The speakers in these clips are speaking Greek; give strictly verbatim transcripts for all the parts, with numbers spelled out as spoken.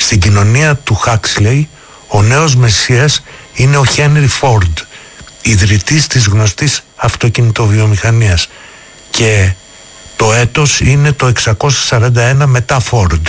Στην κοινωνία του Χάξλεϊ ο νέος μεσσίας είναι ο Χένρι Φόρντ, ιδρυτής της γνωστής αυτοκινητοβιομηχανίας, και το έτος είναι το εξακόσια σαράντα ένα μετά Φόρντ.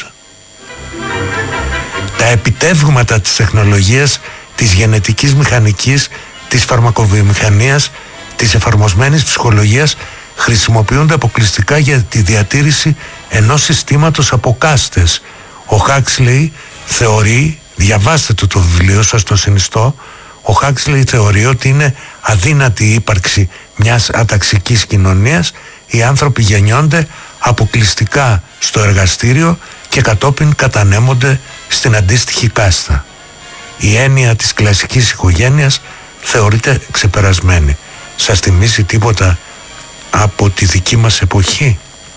Τα επιτεύγματα της τεχνολογίας, της γενετικής μηχανικής, της φαρμακοβιομηχανίας, της εφαρμοσμένης ψυχολογίας χρησιμοποιούνται αποκλειστικά για τη διατήρηση ενός συστήματος από κάστες. Ο Χάξλεϊ θεωρεί, διαβάστε το το βιβλίο σας, το συνιστώ, ο Χάξλεϊ θεωρεί ότι είναι αδύνατη η ύπαρξη μιας αταξικής κοινωνίας. Οι άνθρωποι γεννιόνται αποκλειστικά στο εργαστήριο και κατόπιν κατανέμονται στην αντίστοιχη κάστα. Η έννοια της κλασικής οικογένειας θεωρείται ξεπερασμένη. Σας θυμίζει τίποτα από τη δική μας εποχή?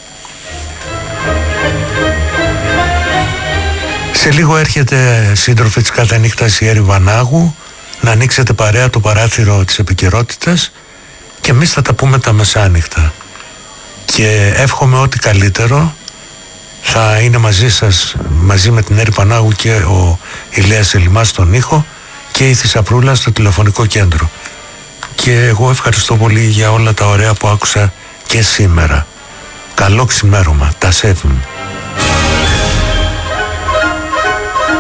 Σε λίγο έρχεται, σύντροφοι της κάθε νύχτας, η Έρη Βανάγου, να ανοίξετε παρέα το παράθυρο της επικαιρότητας και εμείς θα τα πούμε τα μεσάνυχτα. Και εύχομαι ό,τι καλύτερο. Θα είναι μαζί σας, μαζί με την Έρη Πανάγου, και ο Ηλίας Ελιμάς στον ήχο και η Θησαυρούλα στο τηλεφωνικό κέντρο. Και εγώ ευχαριστώ πολύ για όλα τα ωραία που άκουσα και σήμερα. Καλό ξημέρωμα, τα σέβη μου.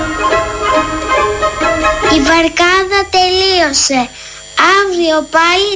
Η βαρκάδα τελείωσε. Αύριο πάλι